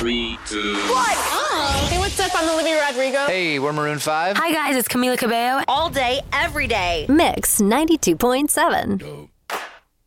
3, 2. What? Oh, hey, what's up? I'm Olivia Rodrigo. Hey, we're Maroon 5. Hi, guys. It's Camila Cabello. All day, every day. Mix 92.7.